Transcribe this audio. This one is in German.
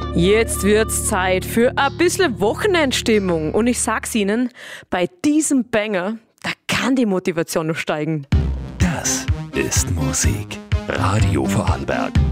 Jetzt wird's Zeit für ein bisschen Wochenendstimmung. Und ich sag's Ihnen, bei diesem Banger, da kann die Motivation noch steigen. Das ist Musik. Radio Vorarlberg.